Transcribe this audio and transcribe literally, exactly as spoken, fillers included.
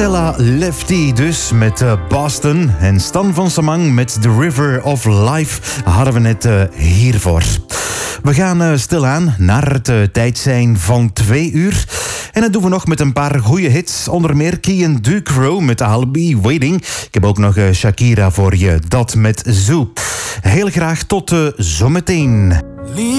Stella Lefty dus met uh, Boston. En Stan van Samang met The River of Life hadden we net uh, hiervoor. We gaan uh, stilaan naar het uh, tijd zijn van twee uur. En dat doen we nog met een paar goede hits. Onder meer Kian Ducro met I'll Be Waiting. Ik heb ook nog uh, Shakira voor je. Dat met Zoo. Heel graag tot uh, zometeen.